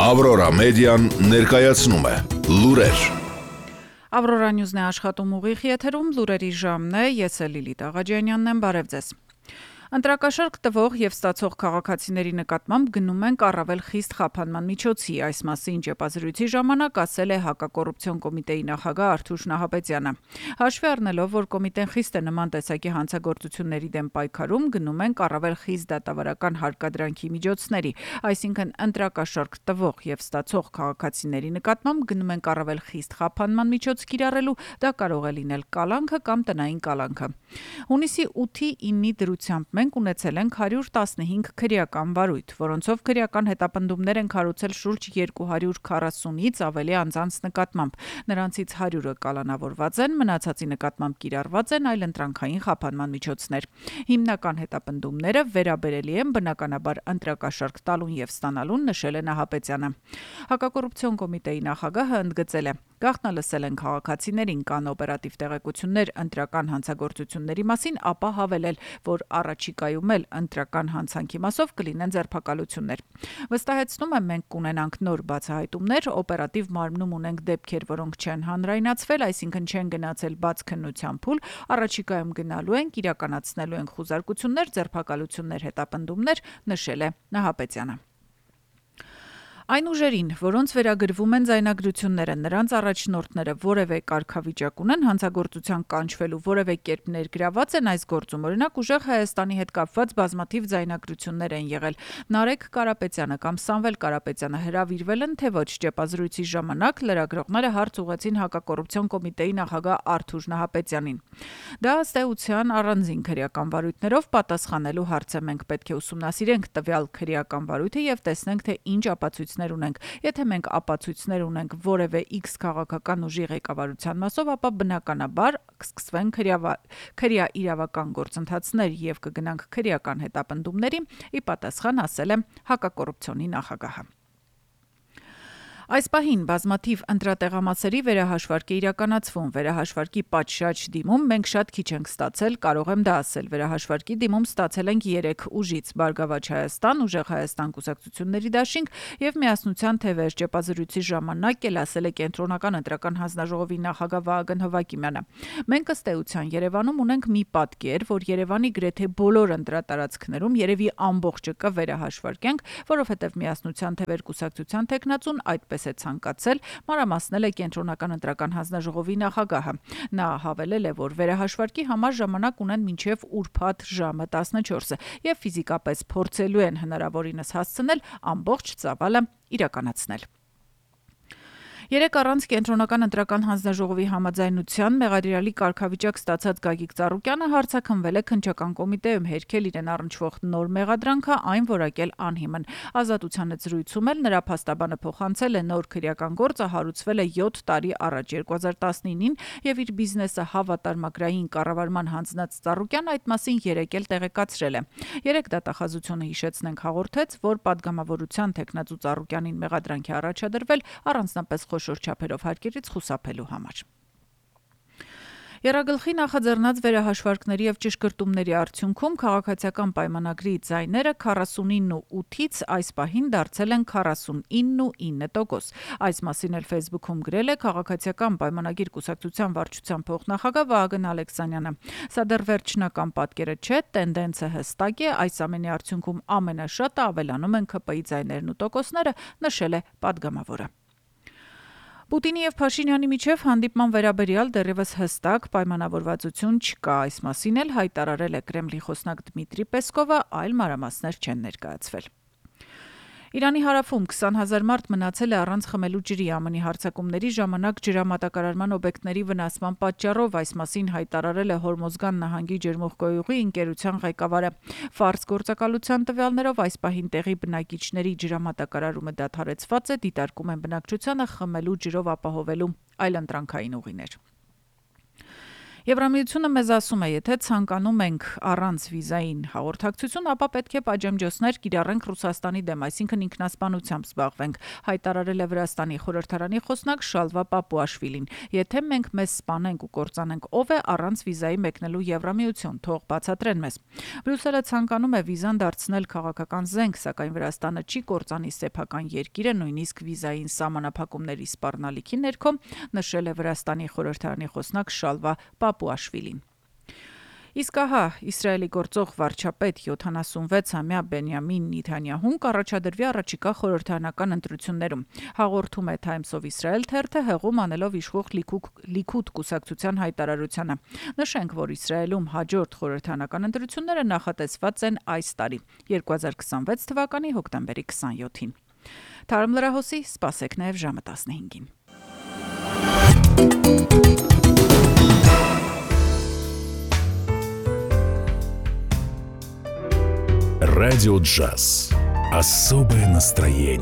Ավրորա մեդիան ներկայացնում է լուրեր։ Ավրորա նյուզն է աշխատում ուղիղ եթերում, լուրերի ժամն է, ես եմ Լիլիթ Աղաջանյանն եմ, բարև ձեզ։ Ընտրակաշարք տվող եւ ստացող քաղաքացիների նկատմամբ գնում ենք առավել խիստ խափանման միջոցի, այս մասին ճեպազրույցի ժամանակ ասել է Հակակոռուպցիոն կոմիտեի նախագահ Արթուր Նահապետյանը։ Հաշվի առնելով, որ կոմիտեն խիստ է նման տեսակի հանցագործությունների դեմ պայքարում, գնում ենք առավել խիստ դատավարական հարկադրանքի միջոցների, այսինքն ընտրակաշարք տվող եւ ստացող քաղաքացիների նկատմամբ գնում ենք առավել խիստ խափանման միջոց կիրառելու, դա կարող է լինել կալանքը կամ տնային կալանքը։ Հունիսի 8-9-ի դրությամբ մենք ունեցել ենք 115 քրեական վարույթ, որոնցով քրեական հետապնդումներ են կառուցել շուրջ 240-ից ավելի անձանց նկատմամբ։ Նրանցից 100-ը կալանավորված են, մնացածի նկատմամբ կիրառված են այլընտրանքային խափանման միջոցներ։ Հիմնական հետապնդումները վերաբերելի են բնականաբար ընտրակաշարք տալուն եւ ստանալուն, նշել է Նահապետյանը։ Հակակոռուպցիոն կոմիտեի նախագահը ընդգծել է. Գաղտնը լսել են քաղաքացիներին, կան օպերատիվ տեղեկություններ ընտրական հանցագործությունների մասին, ապա հավելել, որ առաջիկայում էլ ընտրական հանցանքի մասով կլինեն ձերբակալություններ։ Վստահեցնում եմ, մենք կունենանք նոր բացահայտումներ, օպերատիվ մարմնում ունենք դեպքեր, որոնք չեն հանրայնացվել, այսինքն չեն գնացել բաց քննության փուլ, առաջիկայում գնալու ենք, իրականացնելու ենք խուզարկություններ, ձերբակալություններ, հետապնդումներ, նշել է Նահապետյանը։ Այն ուժերին, որոնց վերագրվում են ձայնագրությունները, նրանց առաջնորդները որևէ կարգավիճակ ունեն հանցագործության կանչվելու, որևէ կերպ ներգրաված են այս գործում, օրինակ ուժեղ Հայաստանի հետ կապված բազմաթիվ ձայնագրություններ են եղել։ Նարեկ Կարապետյանը կամ Սամվել Կարապետյանը հրավիրվել են, թե ոչ, ճեպազրույցի ժամանակ լրագրողները հարց ուղղեցին Հակակոռուպցիոն կոմիտեի նախագահ Արթուր Նահապետյանին։ Դա ըստ էության առանձին քրեական վարույթներով պատասխանելու հարց է, մենք պետք է ուսումնասիրենք տվյալ քրեական վարույթը եւ տեսնենք, թե ինչ ապացույցներ ունենք։ Եթե մենք ապացույցներ ունենք որևէ X քաղաքական ուժի ղեկավարության մասով, ապա բնականաբար կսկսվեն քրեա իրավական գործընթացներ եւ կգնանք քրեական հետապնդումների, ի պատասխան ասել է Հակակոռուպցիոնի նախագահը։ Այս պահին բազմաթիվ ընտրատեղամասերի վերահաշվարկ է իրականացվում, վերահաշվարկի պատշաճ դիմում մենք շատ քիչ ենք ստացել, կարող եմ դա ասել, վերահաշվարկի դիմում ստացել ենք 3 ուժից՝ Բարգավաճ Հայաստան, Ուժեղ Հայաստան կուսակցությունների դաշինք եւ Միասնության թևեր, ճեպազրույցի ժամանակ էլ ասել է Կենտրոնական ընտրական հանձնաժողովի նախագահ Վահագն Հովհակիմյանը։ Մենք ըստ էության Երևանում ունենք մի պատկեր, որ Երևանի գրեթե բոլոր ընտրատարածքներում երևի ամբողջը կվերահաշվարկենք, որովհետեւ Միասնության թևեր կուսակցության տեխնացուն այդպես է ցանկացել, մանրամասնել է Կենտրոնական ընտրական հանձնաժողովի նախագահը։ Նա հավելել է, որ վերահաշվարկի համար ժամանակ ունեն մինչև ուրբաթ ժամը 14-ը եւ ֆիզիկապես փորձելու են հնարավորինս հասցնել ամբողջ ծավալը իրականացնել։ 3 առանց Կենտրոնական ընտրական հանձնաժողովի համաձայնության մեղադրյալի կարգավիճակ ստացած Գագիկ Ծառուկյանը հարցաքննվել է քննչական կոմիտեում, հերքել իրեն առնչվող նոր մեղադրանքը, այն որակել անհիմն։ Ազատության զրույցում էլ նրա փաստաբանը փոխանցել է նոր քրեական գործը հարուցվել է 7 տարի առաջ 2019-ին եւ իր բիզնեսը հավատարմագրային կառավարման հանձնած Ծառուկյանը այդ մասին երեկ էլ տեղեկացրել է։ Երեք դատախազությունը հիշեցնենք հաղորդեց, որ падգամավորության տեխնացու Ծառուկյանին մեղադրանքի առաջադրվել առանձնապես խոշոր չափերով հարկերից խուսափելու համար։ Եռագլխի նախաձեռնած վերահաշվարկների եւ ճշգրտումների արդյունքում քաղաքացիական պայմանագրի ձայները 49.8-ից այս պահին դարձել են 49.9%։ Այս մասին էլ Facebook-ում գրել է քաղաքացիական պայմանագիր կուսակցության վարչության փոխնախագահ Վահագն Ալեքսանյանը։ Սա դեռ վերջնական պատկերը չէ, տենդենսը հստակ է, այս ամենի արդյունքում ամենաշատը ավելանում են ՔՊ-ի ձայներն ու տոկոսները, նշել է падգամավորը։ Պուտինի եւ Փաշինյանի միջև հանդիպման վերաբերյալ դեռևս հստակ պայմանավորվածություն չկա, այս մասին էլ հայտարարել է Կրեմլի խոսնակ Դմիտրի Պեսկովը, այլ մանրամասներ չեն ներկայացվել։ Իրանի հարավում 20,000 մարդ մնացել է առանց խմելու ջրի, ԱՄՆ-ի հարձակումների ժամանակ ջրամատակարարման օբյեկտների վնասման պատճառով, այս մասին հայտարարել է Հորմոզգան նահանգի ջերմուղկոյուղի ընկերության ղեկավարը։ Ֆարս գործակալության տվյալներով այս պահին տեղի բնակիչների ջրամատակարարումը դադարեցված է, դիտարկում են բնակչությանը խմելու ջրով ապահովելու այլընտրանքային ուղիներ։ Եվրամիությունը մեզ ասում է, եթե ցանկանում ենք առանց վիզային հաղորդակցություն, ապա պետք է պատժամիջոցներ կիրառենք Ռուսաստանի դեմ, այսինքն ինքնասպանությամբ զբաղվենք, հայտարարել է Վրաստանի խորհրդարանի խոսնակ Շալվա Պապուաշվիլին։ Եթե մենք մեզ սպանենք ու կործանենք, ով է առանց վիզայի մեկնելու Եվրամիություն, թող բացատրեն մեզ։ Բրյուսելը ցանկանում է վիզան դարձնել քաղաքական զենք, սակայն Վրաստանը չի կործանի սեփական երկիրը, նույնիսկ վիզային սահմանափակումների սպառնալիքի ներքո, նշել է Վրաստանի խորհրդարանի խոսնակ Շալվա Պապուաշվիլին։ Իսկ ահա Իսրայելի գործող վարչապետ 76-ամյա Բենյամին Նեթանյահուն կառաջադրվի առաջիկա խորհրդարանական ընտրություններում։ Հաղորդում է Times of Israel թերթը, հեղում անելով իշխող Լիքուդ կուսակցության հայտարարությանը։ Նշենք, որ Իսրայելում հաջորդ խորհրդարանական ընտրությունները նախատեսված են այս տարի 2026 թվականի հոկտեմբերի 27-ին։ Թարմ լրահոսի սպասեք նաև ժամը 15-ին։ Радио «Джаз». Особое настроение.